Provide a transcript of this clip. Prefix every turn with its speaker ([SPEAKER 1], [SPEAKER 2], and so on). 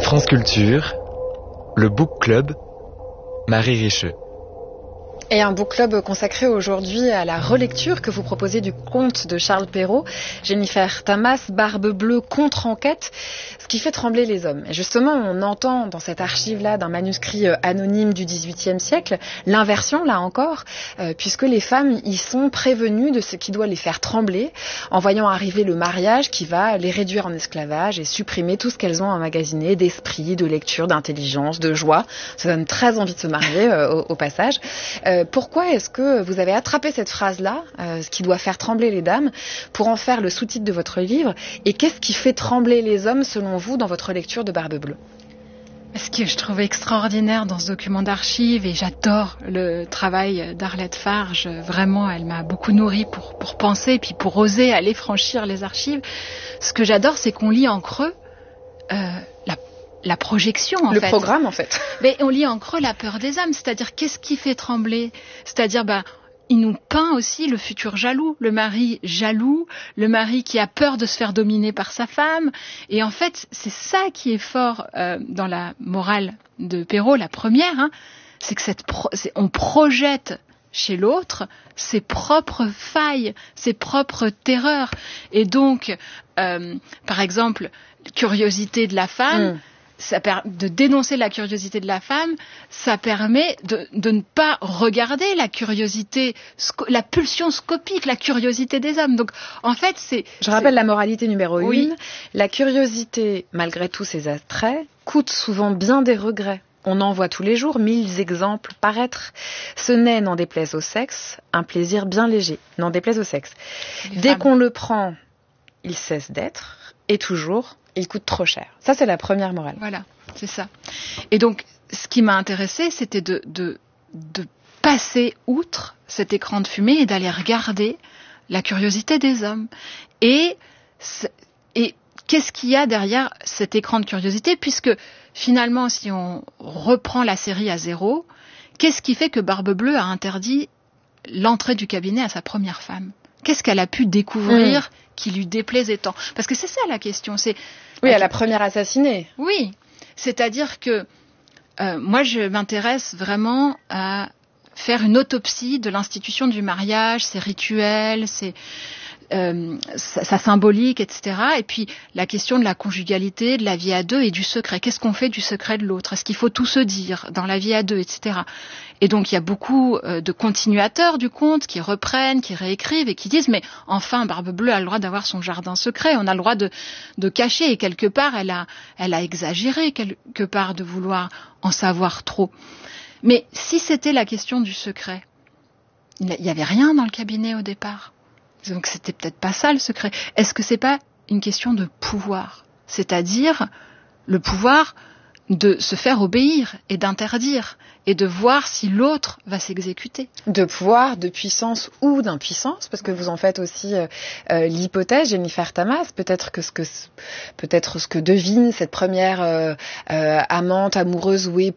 [SPEAKER 1] France Culture, le Book Club, Marie Richeux.
[SPEAKER 2] Et un book club consacré aujourd'hui à la relecture que vous proposez du conte de Charles Perrault, Jennifer Tamas, Barbe Bleue contre-enquête, ce qui fait trembler les hommes. Et justement, on entend dans cette archive-là d'un manuscrit anonyme du XVIIIe siècle, l'inversion, là encore, puisque les femmes y sont prévenues de ce qui doit les faire trembler, en voyant arriver le mariage qui va les réduire en esclavage et supprimer tout ce qu'elles ont emmagasiné d'esprit, de lecture, d'intelligence, de joie. Ça donne très envie de se marier au passage. Pourquoi est-ce que vous avez attrapé cette phrase-là, ce qui doit faire trembler les dames, pour en faire le sous-titre de votre livre? Et qu'est-ce qui fait trembler les hommes, selon vous, dans votre lecture de Barbe Bleue?
[SPEAKER 3] Ce que je trouve extraordinaire dans ce document d'archives, et j'adore le travail d'Arlette Farge, vraiment, elle m'a beaucoup nourrie pour penser, puis pour oser aller franchir les archives. Ce que j'adore, c'est qu'on lit en creux la projection, en fait.
[SPEAKER 2] Le programme, en fait.
[SPEAKER 3] Mais on lit en creux la peur des hommes, c'est-à-dire qu'est-ce qui fait trembler? C'est-à-dire, il nous peint aussi le futur jaloux, le mari jaloux, le mari qui a peur de se faire dominer par sa femme. Et en fait, c'est ça qui est fort dans la morale de Perrault, la première, c'est que on projette chez l'autre ses propres failles, ses propres terreurs. Et donc, par exemple, curiosité de la femme, de dénoncer la curiosité de la femme, ça permet de ne pas regarder la curiosité, la pulsion scopique, la curiosité des hommes. Donc, en fait,
[SPEAKER 2] Je rappelle la moralité numéro 1.
[SPEAKER 3] Oui.
[SPEAKER 2] La curiosité, malgré tous ses attraits, coûte souvent bien des regrets. On en voit tous les jours 1000 exemples paraître. Ce n'est, n'en déplaise au sexe, un plaisir bien léger. N'en déplaise au sexe. Dès qu'on le prend, il cesse d'être, et toujours, il coûte trop cher. Ça, c'est la première morale.
[SPEAKER 3] Voilà, c'est ça. Et donc, ce qui m'a intéressée, c'était de passer outre cet écran de fumée et d'aller regarder la curiosité des hommes. Et qu'est-ce qu'il y a derrière cet écran de curiosité? Puisque, finalement, si on reprend la série à zéro, qu'est-ce qui fait que Barbe Bleue a interdit l'entrée du cabinet à sa première femme? Qu'est-ce qu'elle a pu découvrir qui lui déplaisait tant? Parce que c'est ça la question.
[SPEAKER 2] Oui, à la première assassinée.
[SPEAKER 3] Oui, c'est-à-dire que moi, je m'intéresse vraiment à faire une autopsie de l'institution du mariage, ses rituels, sa symbolique, etc. Et puis la question de la conjugalité, de la vie à deux et du secret. Qu'est-ce qu'on fait du secret de l'autre? Est-ce qu'il faut tout se dire dans la vie à deux, etc. Et donc il y a beaucoup de continuateurs du conte qui reprennent, qui réécrivent et qui disent mais enfin Barbe Bleue a le droit d'avoir son jardin secret, on a le droit de cacher, et quelque part elle a exagéré quelque part de vouloir en savoir trop. Mais si c'était la question du secret, il n'y avait rien dans le cabinet au départ. Donc c'était peut-être pas ça le secret. Est-ce que c'est pas une question de pouvoir? C'est-à-dire le pouvoir de se faire obéir et d'interdire et de voir si l'autre va s'exécuter.
[SPEAKER 2] De pouvoir, de puissance ou d'impuissance, parce que vous en faites aussi l'hypothèse, Jennifer Tamas, peut-être ce que devine cette première amante, amoureuse ou